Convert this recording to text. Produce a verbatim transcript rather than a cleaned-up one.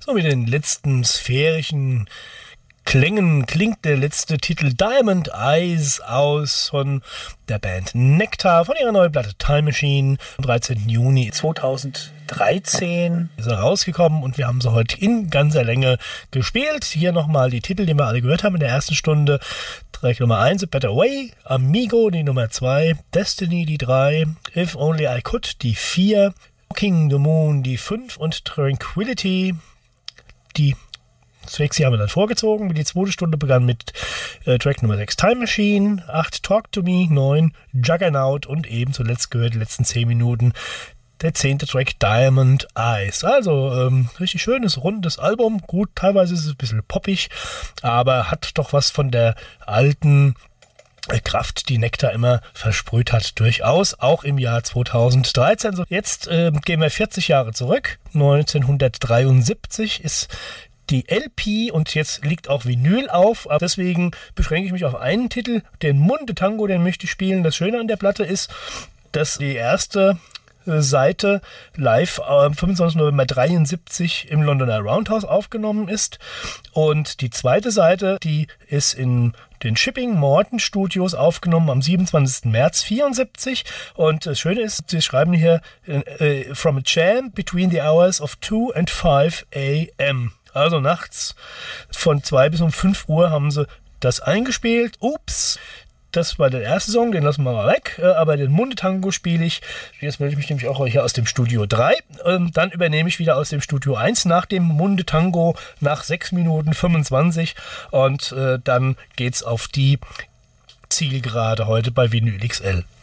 So, mit den letzten sphärischen Klängen klingt der letzte Titel Diamond Eyes aus von der Band Nektar von ihrer neuen Platte Time Machine. Am dreizehnten Juni zweitausenddreizehn ist er rausgekommen und wir haben sie heute in ganzer Länge gespielt. Hier nochmal die Titel, die wir alle gehört haben in der ersten Stunde. Track Nummer eins, A Better Way, Amigo, die Nummer zwei, Destiny, die drei, If Only I Could, die vier, Walking the Moon, die fünf und Tranquility, die sechs haben wir dann vorgezogen. Die zweite Stunde begann mit äh, Track Nummer sechs, Time Machine, acht, Talk to Me, neun, Juggernaut und eben zuletzt gehört, die letzten zehn Minuten, der zehnte Track, Diamond Eyes. Also ähm, richtig schönes, rundes Album. Gut, teilweise ist es ein bisschen poppig, aber hat doch was von der alten Kraft, die Nektar immer versprüht hat, durchaus, auch im Jahr zweitausenddreizehn. So, jetzt äh, gehen wir vierzig Jahre zurück. neunzehnhundertdreiundsiebzig ist die L P und jetzt liegt auch Vinyl auf. Aber deswegen beschränke ich mich auf einen Titel, den Munde Tango, den möchte ich spielen. Das Schöne an der Platte ist, dass die erste Seite live am fünfundzwanzigsten November dreiundsiebzig im Londoner Roundhouse aufgenommen ist. Und die zweite Seite, die ist in den Shipping Morton Studios aufgenommen am siebenundzwanzigsten März vierundsiebzig. Und das Schöne ist, sie schreiben hier uh, from a jam between the hours of two and five a m Also nachts von zwei bis um fünf Uhr haben sie das eingespielt. Ups, das war der erste Song, den lassen wir mal weg. Aber den Munde Tango spiele ich. Jetzt melde ich mich nämlich auch hier aus dem Studio drei. Dann übernehme ich wieder aus dem Studio eins nach dem Munde Tango nach sechs Minuten fünfundzwanzig. Und dann geht's auf die Zielgerade heute bei Vinyl X L.